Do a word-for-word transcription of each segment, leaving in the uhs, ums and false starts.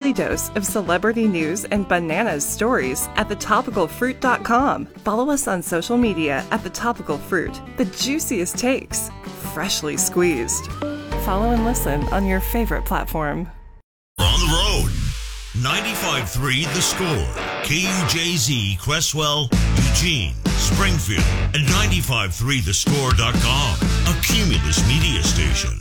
daily dose of celebrity news and bananas stories at the topical fruit dot com. Follow us on social media at The Topical Fruit. The juiciest takes, freshly squeezed. Follow and listen on your favorite platform. On the road, ninety-five three The Score, K U J Z, Cresswell, Eugene, Springfield, and ninety-five three the score dot com, a Cumulus media station.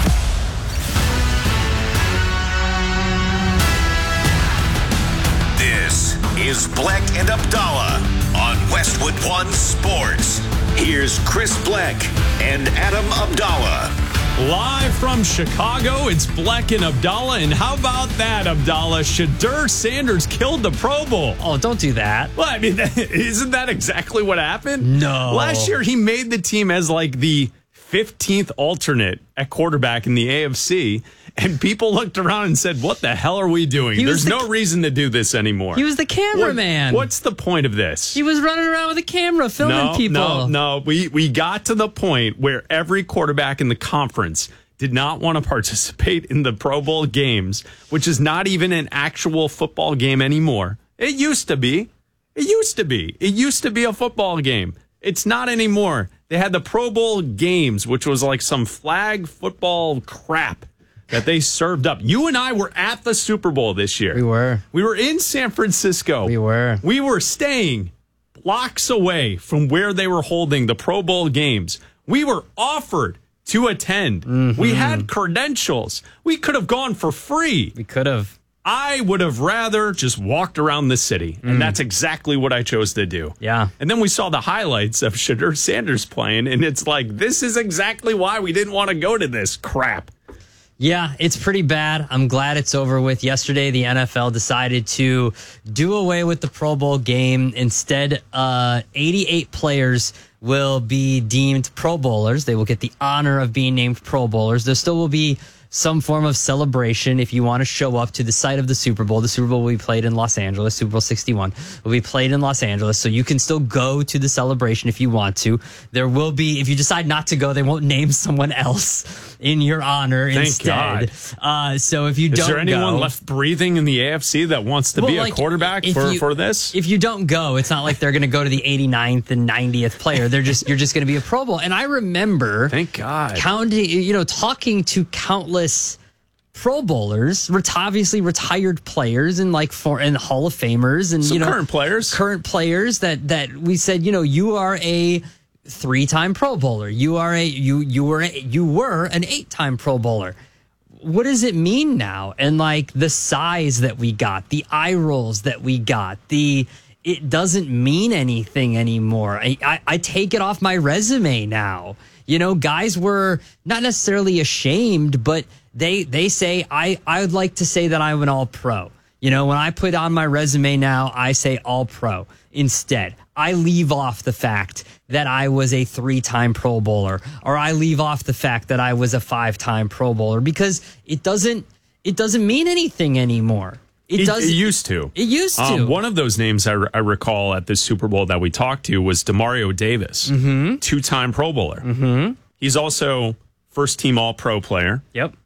This is Bleck and Abdallah on Westwood One Sports. Here's Chris Bleck and Adam Abdallah. Live from Chicago, it's Bleck and Abdallah. And how about that, Abdallah? Shedeur Sanders killed the Pro Bowl. Oh, don't do that. Well, I mean, isn't that exactly what happened? No. Last year, he made the team as like the fifteenth alternate at quarterback in the A F C. And people looked around and said, what the hell are we doing? He was There's the- no reason to do this anymore. He was the cameraman. What, what's the point of this? He was running around with a camera filming no, people. No, no, we we got to the point where every quarterback in the conference did not want to participate in the Pro Bowl games, which is not even an actual football game anymore. It used to be. It used to be. It used to be a football game. It's not anymore. They had the Pro Bowl games, which was like some flag football crap that they served up. You and I were at the Super Bowl this year. We were. We were in San Francisco. We were. We were staying blocks away from where they were holding the Pro Bowl games. We were offered to attend. Mm-hmm. We had credentials. We could have gone for free. We could have. I would have rather just walked around the city, and mm. that's exactly what I chose to do. Yeah. And then we saw the highlights of Shedeur Sanders playing, and it's like, this is exactly why we didn't want to go to this crap. Yeah, it's pretty bad. I'm glad it's over with. Yesterday, the N F L decided to do away with the Pro Bowl game. Instead, uh, eighty-eight players will be deemed Pro Bowlers. They will get the honor of being named Pro Bowlers. There still will be some form of celebration if you want to show up to the site of the Super Bowl. The Super Bowl will be played in Los Angeles. Super Bowl sixty-one will be played in Los Angeles, so you can still go to the celebration if you want to. There will be, if you decide not to go, they won't name someone else in your honor Thank instead. God. Uh, so if you Is don't there anyone go, left breathing in the A F C that wants to well, be like, a quarterback for, you, for this? If you don't go, it's not like they're going to go to the eighty-ninth and ninetieth player. They're just you're just going to be a Pro Bowl. And I remember, thank God, counting, you know, talking to countless Pro Bowlers, obviously retired players and like for and Hall of Famers and Some you know current players, current players that that we said, you know, you are a three-time Pro Bowler. You are a you you were a, you were an eight-time Pro Bowler. What does it mean now? And like the size that we got, the eye rolls that we got, the it doesn't mean anything anymore. I, I, I take it off my resume now. You know, guys were not necessarily ashamed, but they they say, I, I would like to say that I'm an all-pro. You know, when I put on my resume now, I say all-pro instead. I leave off the fact that I was a three-time Pro Bowler, or I leave off the fact that I was a five-time Pro Bowler, because it doesn't it doesn't mean anything anymore. It, it does. It used to. It used to. Um, one of those names I, re- I recall at the Super Bowl that we talked to was Demario Davis, mm-hmm. two-time Pro Bowler. Mm-hmm. He's also first-team All-Pro player. Yep.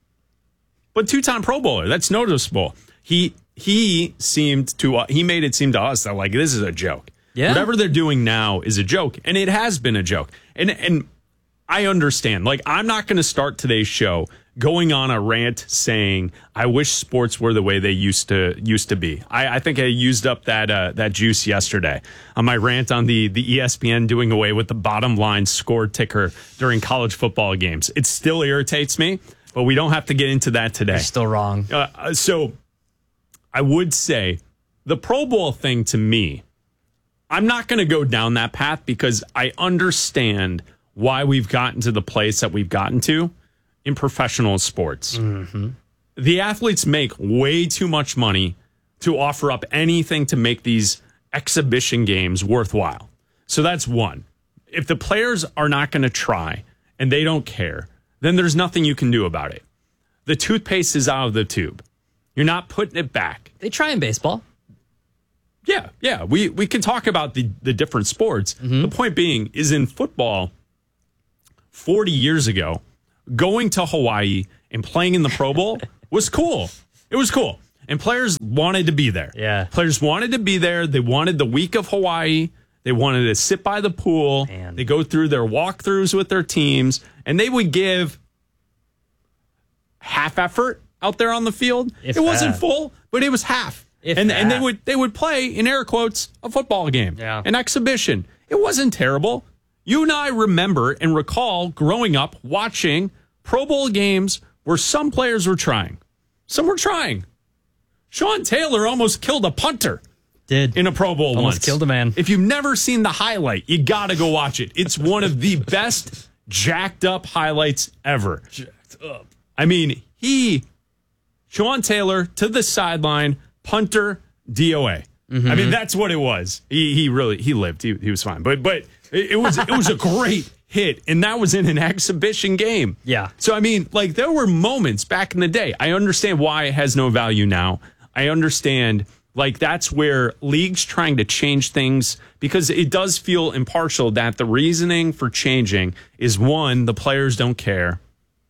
But two-time Pro Bowler, that's noticeable. He he seemed to uh, he made it seem to us that like this is a joke. Yeah. Whatever they're doing now is a joke, and it has been a joke. And and I understand. Like, I'm not going to start today's show going on a rant saying I wish sports were the way they used to used to be. I, I think I used up that uh, that juice yesterday on my rant on the the E S P N doing away with the bottom line score ticker during college football games. It still irritates me, but we don't have to get into that today. You're still wrong. Uh, so I would say the Pro Bowl thing to me, I'm not going to go down that path because I understand why we've gotten to the place that we've gotten to in professional sports. Mm-hmm. The athletes make way too much money to offer up anything to make these exhibition games worthwhile. So that's one. If the players are not going to try and they don't care, then there's nothing you can do about it. The toothpaste is out of the tube. You're not putting it back. They try in baseball. Yeah, yeah. We, we can talk about the, the different sports. Mm-hmm. The point being is in football, forty years ago, going to Hawaii and playing in the Pro Bowl was cool. It was cool. And players wanted to be there. Yeah. Players wanted to be there. They wanted the week of Hawaii. They wanted to sit by the pool. Man. They go through their walkthroughs with their teams, and they would give half effort out there on the field. If it wasn't that. full, but it was half. If and and they that. would they would play, in air quotes, a football game, Yeah. an exhibition. It wasn't terrible. You and I remember and recall growing up watching Pro Bowl games where some players were trying. Some were trying. Sean Taylor almost killed a punter Did. in a Pro Bowl Almost once. killed a man. If you've never seen the highlight, you got to go watch it. It's one of the best jacked up highlights ever. Jacked up. I mean, he, Sean Taylor to the sideline, punter, D O A. Mm-hmm. I mean, that's what it was. He he really he lived. He he was fine. But but it, it was it was a great hit, and that was in an exhibition game. Yeah. So I mean, like there were moments back in the day. I understand why it has no value now. I understand. Like, that's where leagues trying to change things, because it does feel impartial that the reasoning for changing is, one, the players don't care.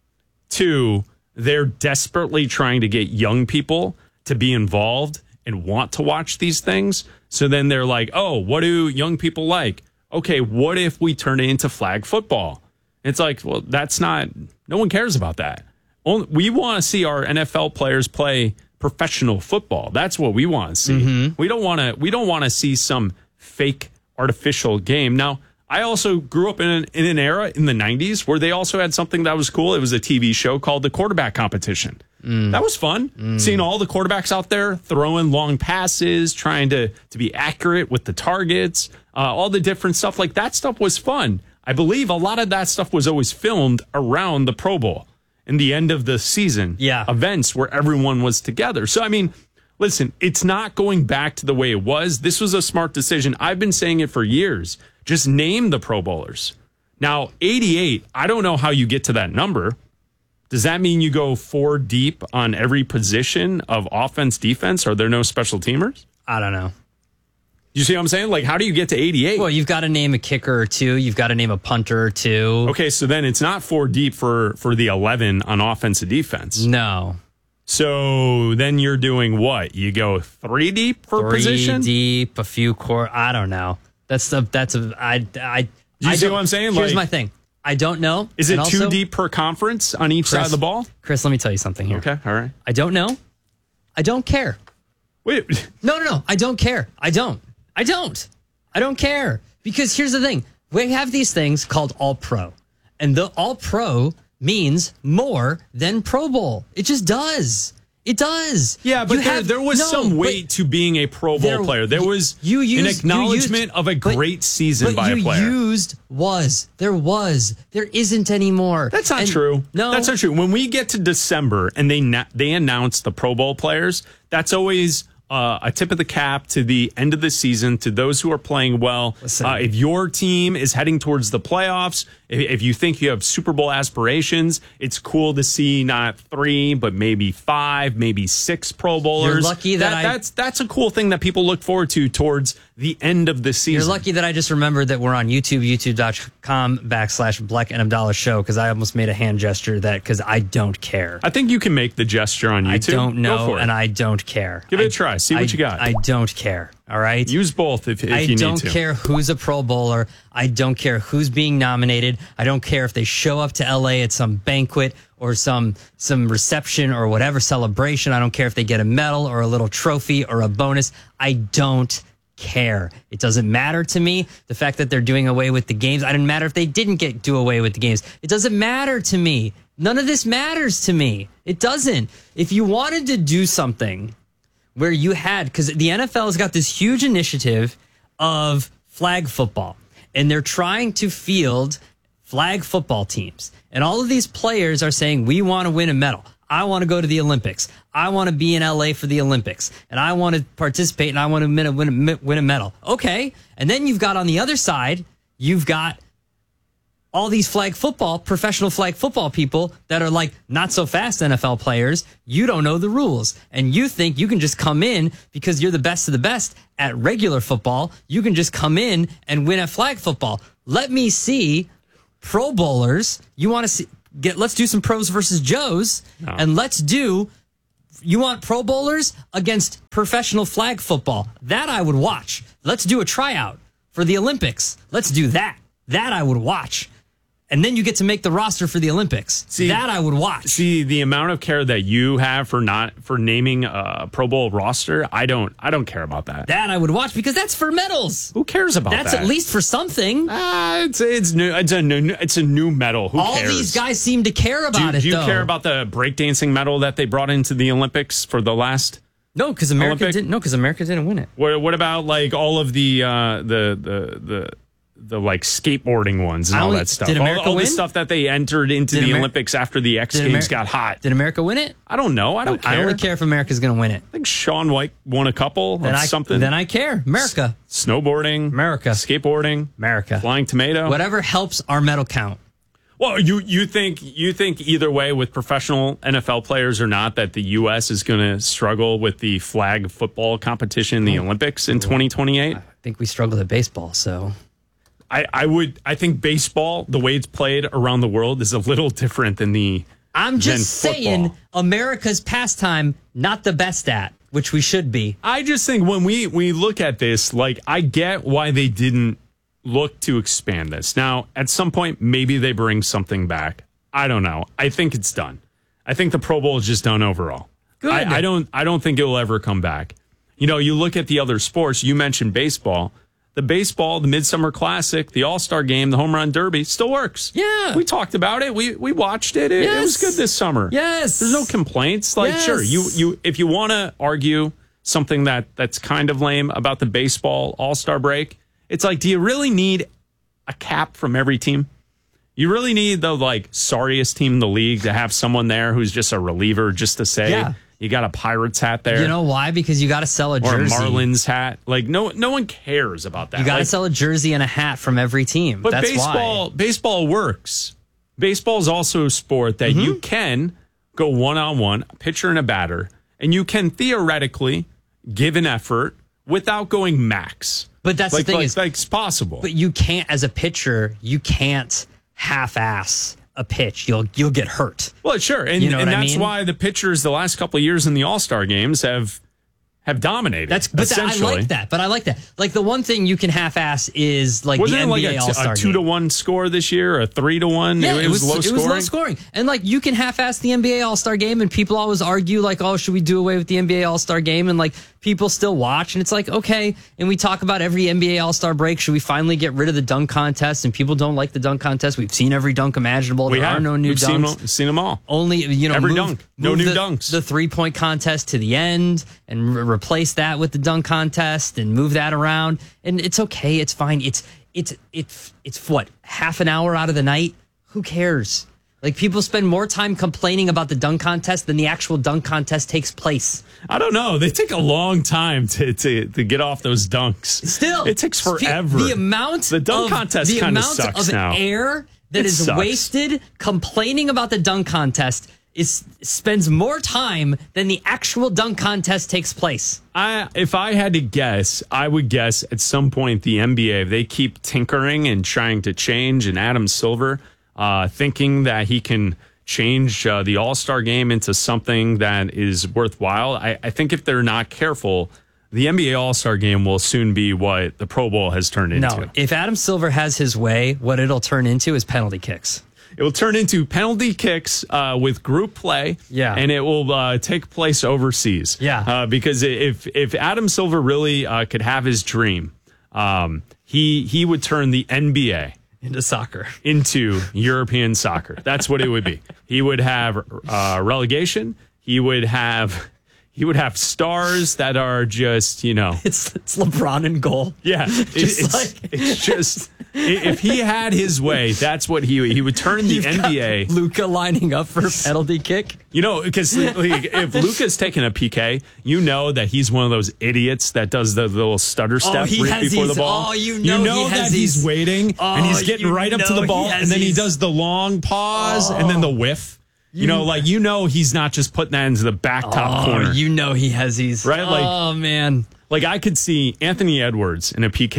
Two, they're desperately trying to get young people to be involved and want to watch these things. So then they're like, oh, what do young people like? Okay, what if we turn it into flag football? It's like, well, that's not, no one cares about that. Only, we want to see our N F L players play professional football. That's what we want to see. Mm-hmm. We don't want to. We don't want to see some fake artificial game. Now, I also grew up in an, in an era in the nineties where they also had something that was cool. It was a T V show called The Quarterback Competition. Mm. That was fun. Mm. Seeing all the quarterbacks out there throwing long passes, trying to to be accurate with the targets, uh, all the different stuff like that. Stuff was fun. I believe a lot of that stuff was always filmed around the Pro Bowl. In the end of the season yeah. events where everyone was together. So, I mean, listen, it's not going back to the way it was. This was a smart decision. I've been saying it for years. Just name the Pro Bowlers. Now, eighty-eight, I don't know how you get to that number. Does that mean you go four deep on every position of offense, defense? Are there no special teamers? I don't know. You see what I'm saying? Like, how do you get to eighty-eight? Well, you've got to name a kicker or two. You've got to name a punter or two. Okay, so then it's not four deep for, for the eleven on offense and defense. No. So then you're doing what? You go three deep for Three position? deep, a few core. I don't know. That's a, that's a, I, I, Do you I see don't- what I'm saying? Here's Like- my thing. I don't know. Is it And two also, deep per conference on each side of the ball? Chris, let me tell you something here. Okay, all right. I don't know. I don't care. Wait, No, no, no. I don't care. I don't. I don't. I don't care. Because here's the thing. We have these things called All Pro. And the All Pro means more than Pro Bowl. It just does. It does. yeah, but You there, have- there was no, some but weight to being a Pro Bowl there- player. There was you used, an you acknowledgement used- of a but- great season but by you a player. used was. There was. There isn't anymore. That's not And- true. No. That's not true. When we get to December and they na- they announce the Pro Bowl players, that's always uh, a tip of the cap to the end of the season, to those who are playing well. Listen. Uh, if your team is heading towards the playoffs, if, if you think you have Super Bowl aspirations, it's cool to see not three, but maybe five, maybe six Pro Bowlers. You're lucky that I- that's that's a cool thing that people look forward to towards the end of the season. You're lucky that I just remembered that we're on YouTube, youtube.com backslash Black and Abdallah show, because I almost made a hand gesture that because I don't care. I think you can make the gesture on YouTube. I don't Go know, for it. and I don't care. Give it I- a try. See what I- you got. I don't care. All right. Use both if, if I you don't need to. care who's a Pro Bowler. I don't care who's being nominated. I don't care if they show up to L A at some banquet or some some reception or whatever celebration. I don't care if they get a medal or a little trophy or a bonus. I don't care. It doesn't matter to me. The fact that they're doing away with the games. I didn't matter if they didn't get do away with the games. It doesn't matter to me. None of this matters to me. It doesn't. If you wanted to do something where you had, because the N F L has got this huge initiative of flag football, and they're trying to field flag football teams. And all of these players are saying, we want to win a medal. I want to go to the Olympics. I want to be in L A for the Olympics. And I want to participate, and I want to win a, win a, win a medal. Okay. And then you've got on the other side, you've got all these flag football, professional flag football people that are like not so fast N F L players. You don't know the rules, and you think you can just come in because you're the best of the best at regular football. You can just come in and win at flag football. Let me see Pro Bowlers. You want to see, get, let's do some pros versus Joes, No. and let's do you want Pro Bowlers against professional flag football. That I would watch. Let's do a tryout for the Olympics. Let's do that. That I would watch. And then you get to make the roster for the Olympics. See, that I would watch. See, the amount of care that you have for not for naming a Pro Bowl roster, I don't I don't care about that. That I would watch because that's for medals. Who cares about that's that? That's at least for something. Uh, it's it's new it's a new it's a new medal. Who All cares? these guys seem to care about do, it do you though. care about the breakdancing medal that they brought into the Olympics for the last No, because America Olympic? didn't no, because America didn't win it. What what about like all of the uh, the the the the like skateboarding ones and all only, that stuff. Did America all, all win? the stuff that they entered into did the Amer- Olympics after the X Games Amer- got hot. Did America win it? I don't know. I don't I care. only care if America's going to win it. I think Shaun White won a couple Then of I, something. Then I care. America. S- snowboarding. America. Skateboarding. America. Flying tomato. Whatever helps our medal count. Well, you you think you think either way with professional N F L players or not that the U S is going to struggle with the flag football competition in the Olympics in twenty twenty-eight? I think we struggled at baseball, so I, I would I think baseball, the way it's played around the world, is a little different than the I'm just than saying football. America's pastime not the best at, which we should be. I just think when we we look at this, like I get why they didn't look to expand this. Now, at some point, maybe they bring something back. I don't know. I think it's done. I think the Pro Bowl is just done overall. Good. I, I don't. I don't think it will ever come back. You know, you look at the other sports. You mentioned baseball. The baseball, the Midsummer Classic, the All-Star Game, the Home Run Derby still works. Yeah. We talked about it. We we watched it. It, Yes. it was good this summer. Yes. There's no complaints. Like, Yes. sure, you you if you want to argue something that that's kind of lame about the baseball All-Star break, it's like, do you really need a cap from every team? You really need the like sorriest team in the league to have someone there who's just a reliever just to say Yeah. you got a Pirates hat there. You know why? Because you got to sell a or jersey. a Marlins hat. Like no no one cares about that. You got to Like, sell a jersey and a hat from every team. But That's baseball why. baseball works. Baseball is also a sport that Mm-hmm. you can go one-on-one, a pitcher and a batter, and you can theoretically give an effort without going max. But that's like, the thing like, is, like it's possible. but you can't, as a pitcher, you can't half-ass a pitch. You'll you'll get hurt. Well, sure, and, You know and what I that's mean? why the pitchers the last couple of years in the All-Star games have have dominated. That's but that, I essentially. like that. But I like that. Like the one thing you can half-ass is like Wasn't the it N like B A a, t- All-Star a two game. to one score this year, a three to one? Yeah, it, it was low it scoring. was low scoring, and like you can half-ass the N B A All-Star game, and people always argue like, oh, should we do away with the N B A All-Star game? And like people still watch, and it's like okay. And we talk about every N B A All-Star break. Should we finally get rid of the dunk contest? And people don't like the dunk contest. We've seen every dunk imaginable. We there have are no new We've dunks. seen, them- seen them all. Only you know Every move, dunk. No move new the, dunks. The three point contest to the end and re- replace that with the dunk contest and move that around. And it's okay. It's fine. It's it's it's it's what half an hour out of the night. Who cares? Like people spend more time complaining about the dunk contest than the actual dunk contest takes place. I don't know. They take a long time to to, to get off those dunks. Still, it takes forever. The amount the dunk of, contest the kind of amount sucks of now. air that It is sucks. wasted complaining about the dunk contest is spends more time than the actual dunk contest takes place. I, if I had to guess, I would guess at some point the N B A, if they keep tinkering and trying to change, and Adam Silver uh, thinking that he can change uh, the All-Star game into something that is worthwhile. I, I think if they're not careful, the N B A All-Star game will soon be what the Pro Bowl has turned into. No, if Adam Silver has his way, what it'll turn into is penalty kicks. It will turn into penalty kicks uh, with group play, Yeah. and it will uh, take place overseas. Yeah. uh, because if if Adam Silver really uh, could have his dream, um, he he would turn the N B A Into soccer. into European soccer. That's what it would be. He would have uh, relegation. He would have he would have stars that are just you know It's it's LeBron in goal. yeah. it- Just it's like- it's just i- if he had his way, that's what he would- he would turn the N B A. Luca lining up for a penalty kick. You know, because like, if Luca's taking a P K, you know that he's one of those idiots that does the little stutter step he right has before the these- ball. oh, you know he has that he's these- waiting and he's Oh, getting you right up to know the ball, he has and then he these- does the long pause and then the whiff. You, know, like you know, he's not just putting that into the back top Oh, corner. you know he has these. Right, like- oh, man. Like I could see Anthony Edwards in a P K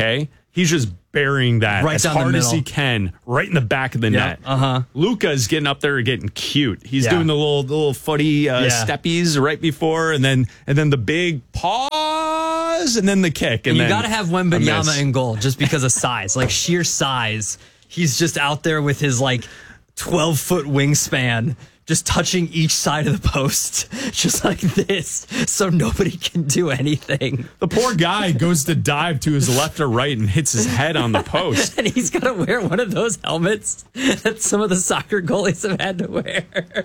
he's just burying that Right as down the hard as he middle. can, right in the back of the Yep, net. uh-huh. Luka's getting up there and getting cute. He's Yeah. doing the little the little footy uh, Yeah. steppies right before, and then and then the big pause, and then the kick. And, And you then got to have a miss. Wembanyama in goal just because of size, like sheer size. He's just out there with his like twelve foot wingspan, just touching each side of the post, just like this, so nobody can do anything. The poor guy goes to dive to his left or right and hits his head on the post. And he's got to wear one of those helmets that some of the soccer goalies have had to wear.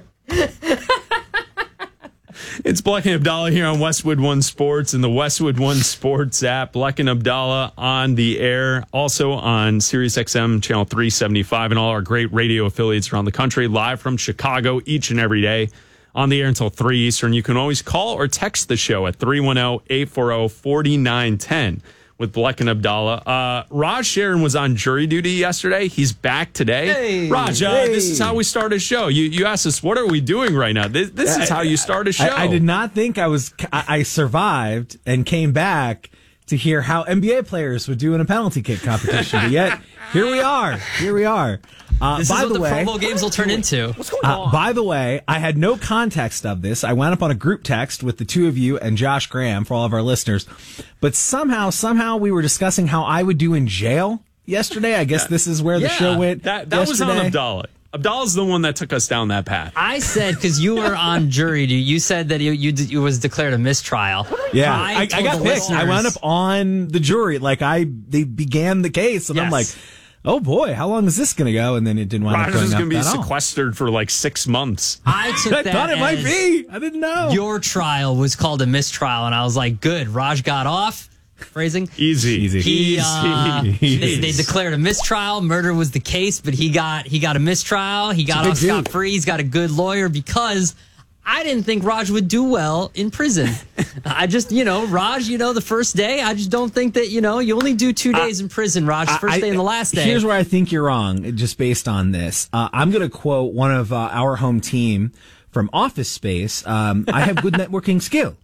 It's Bleck and Abdallah here on Westwood One Sports and the Westwood One Sports app. Bleck and Abdallah on the air, also on SiriusXM channel three seventy-five and all our great radio affiliates around the country, live from Chicago each and every day. On the air until three Eastern. You can always call or text the show at three one zero, eight four zero, four nine one zero with Bleck and Abdallah. Uh, Raj Sharon was on jury duty yesterday. He's back today. Hey. Raj, uh, Hey. this is how we start a show. You you asked us, what are we doing right now? This, this is how you start a show. I, I did not think I was. I, I survived and came back to hear how N B A players would do in a penalty kick competition. But yet, here we are. Here we are. Uh, This by is what the the way, Pro Bowl games will turn into. uh, by the way, I had no context of this. I wound up on a group text with the two of you and Josh Graham for all of our listeners. But somehow, somehow, we were discussing how I would do in jail yesterday. I guess this is where the Yeah, show went. That that was on yesterday. Abdallah. Abdallah's the one that took us down that path. I said, because you were on jury duty, you said that you, you, d- it was declared a mistrial. Yeah, I, I, told got the picked. I wound up listeners- on the jury. Like I, they began the case, and I'm Yes. like, oh boy, how long is this going to go? And then it didn't wind up Rogers going is up going to be at all. sequestered for like six months. I took I that thought it might as be. I didn't know. your trial was called a mistrial, and I was like, good, Raj got off. Phrasing. Easy, Easy. He, uh, Easy. they, they declared a mistrial. Murder was the case, but he got he got a mistrial. He got a off big scot dude. free. He's got a good lawyer because I didn't think Raj would do well in prison. I just, you know, Raj, you know, the first day, I just don't think that, you know, you only do two days in prison, Raj. The first I- day and the last day. Here's where I think you're wrong, just based on this. Uh, I'm going to quote one of uh, our home team from Office Space. Um, I have good networking skill.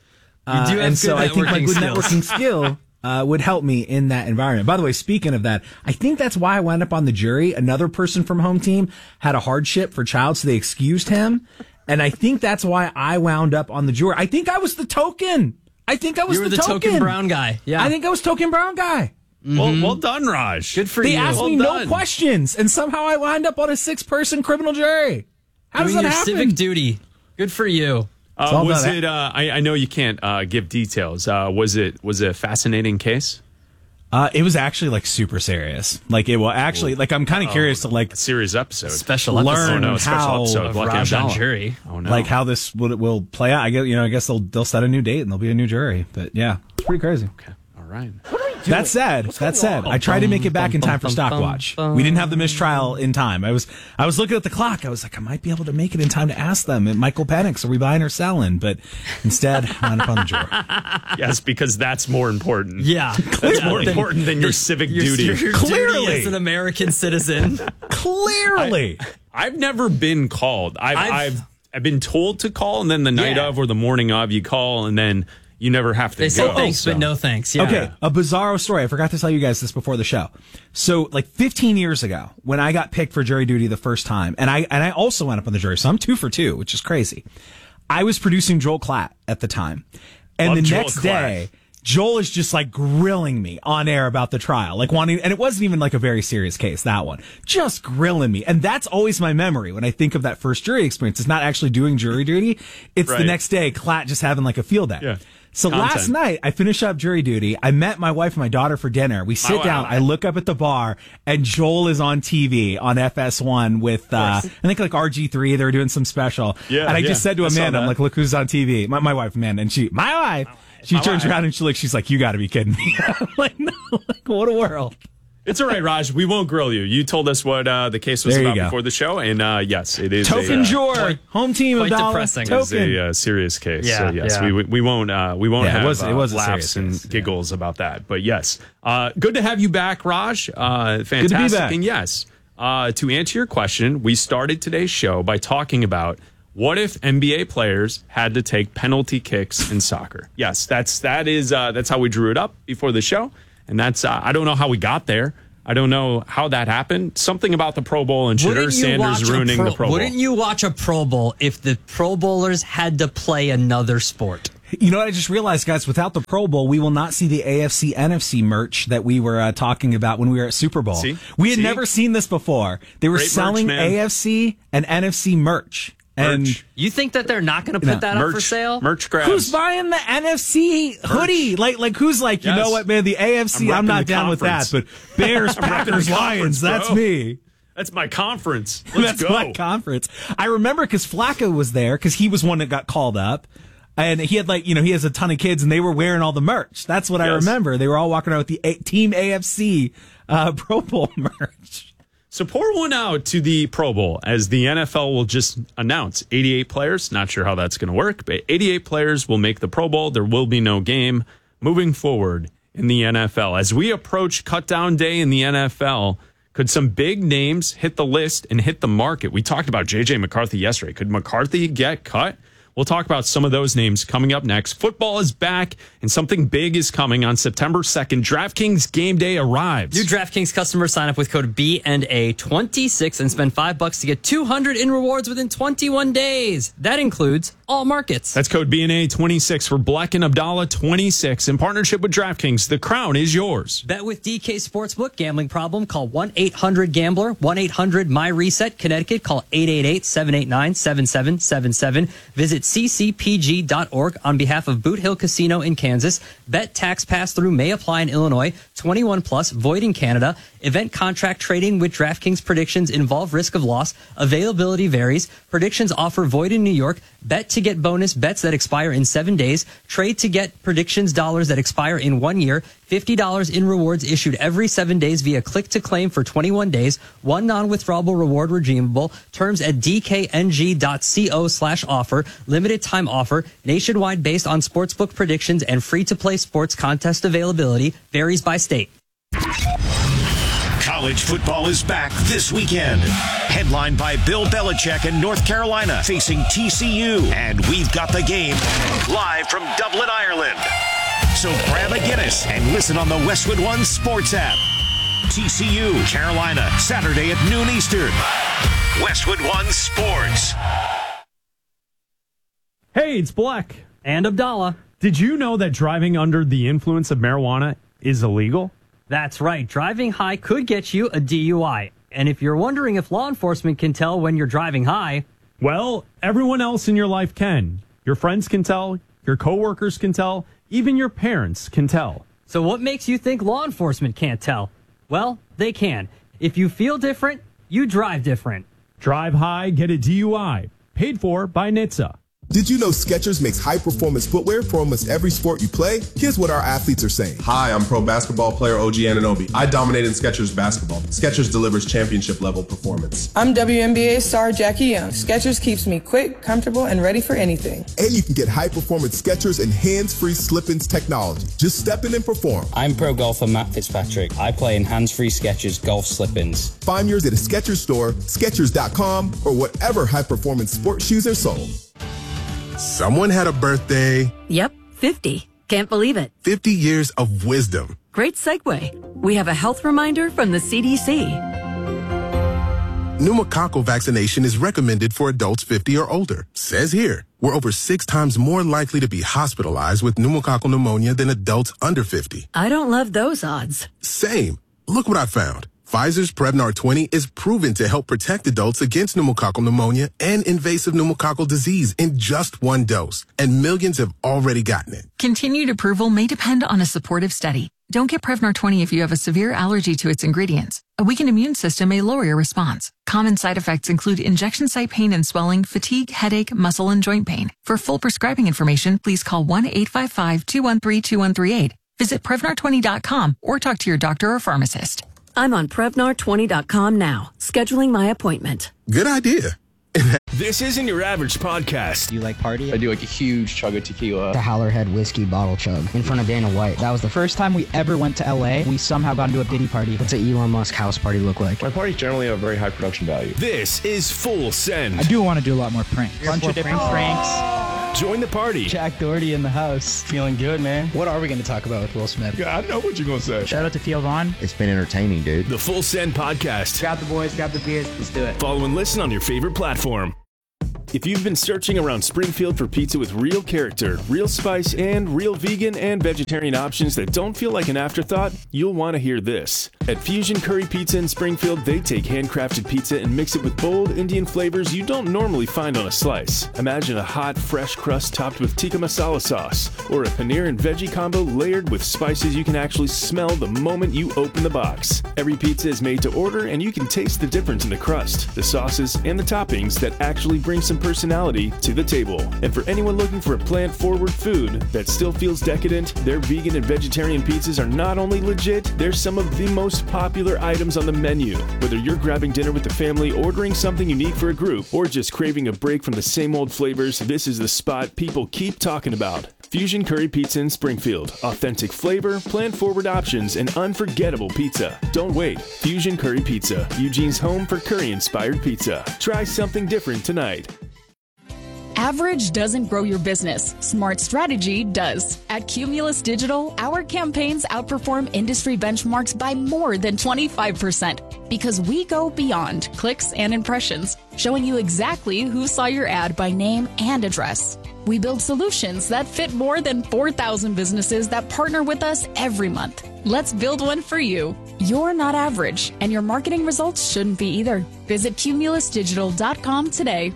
Uh, do have and good so I think my networking good skills. networking skill uh, would help me in that environment. By the way, speaking of that, I think that's why I wound up on the jury. Another person from home team had a hardship for child, so they excused him. And I think that's why I wound up on the jury. I think I was the token. I think I was you were the, the token. brown guy. Yeah. I think I was token brown guy. Well, well done, Raj. Good for They you. asked Well me done. no questions, and somehow I wind up on a six-person criminal jury. How Doing does that your happen? civic duty. Good for you. Uh, all was done. it? Uh, I, I know you can't uh, give details. Uh, was it? Was it a fascinating case? Uh, it was actually like super serious. Like it will actually. Like I'm kind of curious to like A series episode. Special Learn episode Oh, no, a special how episode. of Black Raj and on Abdallah. jury. Oh no! like how this will will play out. I guess you know. I guess they'll they'll set a new date and there'll be a new jury. But yeah, it's pretty crazy. Okay. All right. That said, that said, I tried to make it back in time for Stockwatch. We didn't have the mistrial in time. I was I was looking at the clock. I was like, I might be able to make it in time to ask them. And Michael Penix, are we buying or selling? But instead, I wound up on the jury. Yes, because that's more important. Yeah. That's more Than- important than your civic your, duty. Your, your Clearly. duty as an American citizen. Clearly. I've never been called. I've, I've- I've I've been told to call, and then the night Yeah. of or the morning of, you call, and then you never have to They say go. thanks, so. but no thanks. Yeah. Okay, a bizarro story. I forgot to tell you guys this before the show. So, like fifteen years ago, when I got picked for jury duty the first time, and I and I also went up on the jury, so I'm two for two, which is crazy. I was producing Joel Klatt at the time, and Love the Joel next Klatt. day, Joel is just like grilling me on air about the trial, like wanting, and it wasn't even like a very serious case, that one, just grilling me. And that's always my memory when I think of that first jury experience. It's not actually doing jury duty. It's the Right. next day, Klatt just having like a field day. Yeah. So Content. last night, I finished up jury duty. I met my wife and my daughter for dinner. We sit wow. down. I look up at the bar, and Joel is on T V on F S one with, uh, I think like R G three. They were doing some special. Yeah, and I yeah. just said to I saw Amanda, I'm that. like, look who's on T V. My, my wife, Amanda. And she, my wife. She My turns wife. around and she like, she's like, you got to be kidding me. I'm like, no, like, what a world. It's all right, Raj. We won't grill you. You told us what uh, the case was There you about go. before the show, and uh, yes, it is Token a, uh, juror, home team of quite dollar. depressing. It's Token. a uh, serious case. Yeah, so yes, yeah. we we won't uh, we won't Yeah, it have was- it uh, was a laughs serious and case, yeah. giggles about that. But yes, uh, good to have you back, Raj. Uh, fantastic. back. And yes, uh, to answer your question, we started today's show by talking about what if N B A players had to take penalty kicks in soccer. Yes, that's that is uh, that's how we drew it up before the show. And that's, uh, I don't know how we got there. I don't know how that happened. Something about the Pro Bowl and Shedeur Sanders ruining pro, the Pro Bowl. Wouldn't you watch a Pro Bowl if the Pro Bowlers had to play another sport? You know what I just realized, guys? Without the Pro Bowl, we will not see the A F C N F C merch that we were uh, talking about when we were at Super Bowl. See? We had See? never seen this before. They were Great selling merch, man. A F C and N F C merch. And Merch. You think that they're not going to put No. that merch, up for sale? Merch grabs. who's buying the N F C hoodie? Like, like who's like, you Yes. know what, man? The A F C, I'm I'm, repping not the down with that. conference. But Bears, I'm repping the Packers, Lions, conference, that's bro. me. That's my conference. Let's That's go. my conference. I remember because Flacco was there because he was one that got called up. And he had like, you know, he has a ton of kids and they were wearing all the merch. That's what I Yes. remember. They were all walking around with the a- Team A F C uh, Pro Bowl merch. So pour one out to the Pro Bowl as the N F L will just announce eighty-eight players. Not sure how that's going to work, but eighty-eight players will make the Pro Bowl. There will be no game moving forward in the N F L. As we approach cut down day in the N F L, could some big names hit the list and hit the market? We talked about J J McCarthy yesterday. Could McCarthy get cut? We'll talk about some of those names coming up next. Football is back, and something big is coming on September second. DraftKings Game Day arrives. New DraftKings customers sign up with code B and A twenty-six and spend five bucks to get two hundred in rewards within twenty-one days. That includes all markets. That's code B N A twenty-six for Black and Abdallah twenty-six. In partnership with DraftKings, the crown is yours. Bet with D K Sportsbook. Gambling problem? Call one eight hundred gambler. one eight hundred my reset. Connecticut. Call eight eight eight, seven eight nine, seven seven seven seven. Visit c c p g dot org on behalf of Boot Hill Casino in Kansas. Bet tax pass-through may apply in Illinois. twenty-one plus, void in Canada. Event contract trading with DraftKings predictions involve risk of loss. Availability varies. Predictions offer void in New York. Bet to get bonus bets that expire in seven days. Trade to get predictions dollars that expire in one year. fifty dollars in rewards issued every seven days via click to claim for twenty-one days. One non-withdrawable reward redeemable. Terms at d k n g dot co slash offer. Limited time offer. Nationwide based on sportsbook predictions and free-to-play sports contest availability. Varies by state. College football is back this weekend. Headlined by Bill Belichick and North Carolina facing T C U. And we've got the game live from Dublin, Ireland. So grab a Guinness and listen on the Westwood One Sports app. T C U, Carolina, Saturday at noon Eastern. Westwood One Sports. Hey, it's Black. And Abdallah. Did you know that driving under the influence of marijuana is illegal? That's right. Driving high could get you a D U I. And if you're wondering if law enforcement can tell when you're driving high, Well, everyone else in your life can. Your friends can tell, your coworkers can tell, even your parents can tell. so what makes you think law enforcement can't tell? Well, they can. If you feel different, you drive different. Drive high, get a D U I. Paid for by N H T S A. Did you know Skechers makes high-performance footwear for almost every sport you play? Here's what our athletes are saying. Hi, I'm pro basketball player O G Anunoby. I dominate in Skechers basketball. Skechers delivers championship-level performance. I'm W N B A star Jackie Young. Skechers keeps me quick, comfortable, and ready for anything. And you can get high-performance Skechers and hands-free slip-ins technology. Just step in and perform. I'm pro golfer Matt Fitzpatrick. I play in hands-free Skechers golf slip-ins. Find yours at a Skechers store, Skechers dot com, or whatever high-performance sports shoes are sold. Someone had a birthday. Yep, fifty. Can't believe it. fifty years of wisdom. Great segue. We have a health reminder from the C D C. Pneumococcal vaccination is recommended for adults fifty or older. Says here, we're over six times more likely to be hospitalized with pneumococcal pneumonia than adults under fifty. I don't love those odds. Same. Look what I found. Pfizer's Prevnar twenty is proven to help protect adults against pneumococcal pneumonia and invasive pneumococcal disease in just one dose. And millions have already gotten it. Continued approval may depend on a supportive study. Don't get Prevnar twenty if you have a severe allergy to its ingredients. A weakened immune system may lower your response. Common side effects include injection site pain and swelling, fatigue, headache, muscle, and joint pain. For full prescribing information, please call one eight five five, two one three, two one three eight. Visit Prevnar twenty dot com or talk to your doctor or pharmacist. I'm on Prevnar twenty dot com now, scheduling my appointment. Good idea. This isn't your average podcast. Do you like party? I do like a huge chug of tequila. The Howlerhead whiskey bottle chug in front of Dana White. That was the first time we ever went to L A. We somehow got into a Diddy party. What's an Elon Musk house party look like? My parties generally have very high production value. This is Full Send. I do want to do a lot more pranks. A bunch of different pranks. Join the party. Jack Doherty in the house. Feeling good, man. What are we going to talk about with Will Smith? I know what you're going to say. Shout out to Theo Vaughn. It's been entertaining, dude. The Full Send Podcast. Grab the boys, grab the beers. Let's do it. Follow and listen on your favorite platform. If you've been searching around Springfield for pizza with real character, real spice, and real vegan and vegetarian options that don't feel like an afterthought, you'll want to hear this. At Fusion Curry Pizza in Springfield, they take handcrafted pizza and mix it with bold Indian flavors you don't normally find on a slice. Imagine a hot, fresh crust topped with tikka masala sauce, or a paneer and veggie combo layered with spices you can actually smell the moment you open the box. Every pizza is made to order, and you can taste the difference in the crust, the sauces, and the toppings that actually bring some personality to the table. And for anyone looking for a plant-forward food that still feels decadent, their vegan and vegetarian pizzas are not only legit, they're some of the most popular items on the menu. Whether you're grabbing dinner with the family, ordering something unique for a group, or just craving a break from the same old flavors, this is the spot people keep talking about. Fusion Curry Pizza in Springfield. Authentic flavor, plant-forward options, and unforgettable pizza. Don't wait. Fusion Curry Pizza, Eugene's home for curry-inspired pizza. Try something different tonight. Average doesn't grow your business. Smart strategy does. At Cumulus Digital, our campaigns outperform industry benchmarks by more than twenty-five percent because we go beyond clicks and impressions, showing you exactly who saw your ad by name and address. We build solutions that fit more than four thousand businesses that partner with us every month. Let's build one for you. You're not average, and your marketing results shouldn't be either. Visit cumulus digital dot com today.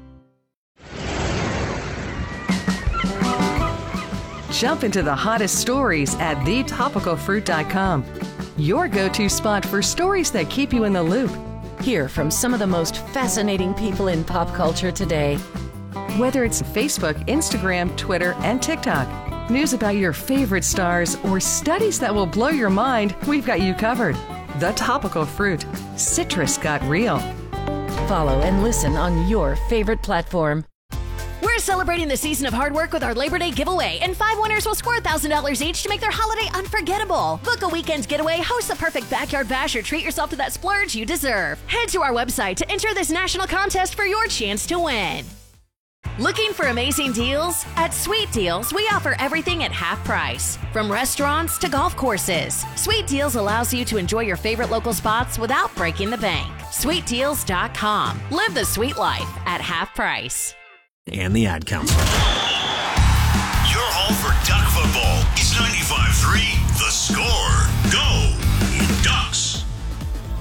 Jump into the hottest stories at the topical fruit dot com. Your go-to spot for stories that keep you in the loop. Hear from some of the most fascinating people in pop culture today. Whether it's Facebook, Instagram, Twitter, and TikTok, news about your favorite stars, or studies that will blow your mind, we've got you covered. The Topical Fruit. Citrus got real. Follow and listen on your favorite platform. We're celebrating the season of hard work with our Labor Day giveaway, and five winners will score one thousand dollars each to make their holiday unforgettable. Book a weekend getaway, host the perfect backyard bash, or treat yourself to that splurge you deserve. Head to our website to enter this national contest for your chance to win. Looking for amazing deals? At Sweet Deals, we offer everything at half price. From restaurants to golf courses, Sweet Deals allows you to enjoy your favorite local spots without breaking the bank. sweet deals dot com. Live the sweet life at half price. And the Ad Council. Your home for Duck football is ninety-five three